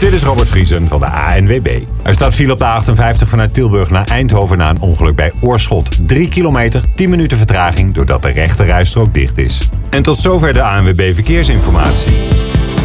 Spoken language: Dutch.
Dit is Robert Vriesen van de ANWB. Er staat file op de A58 vanuit Tilburg naar Eindhoven na een ongeluk bij Oorschot. 3 kilometer, 10 minuten vertraging doordat de rechterrijstrook dicht is. En tot zover de ANWB Verkeersinformatie.